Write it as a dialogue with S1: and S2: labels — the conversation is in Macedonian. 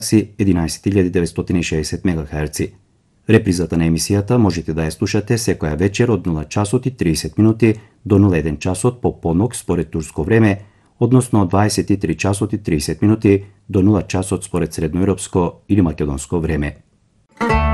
S1: 11960 МHz. Репризата на емисијата можете да ја слушате секоја вечер од 0 часот и 30 минути до 01 часот по понок според турско време, односно од 23 часот и 30 минути до 0 часот според средноевропско или македонско време.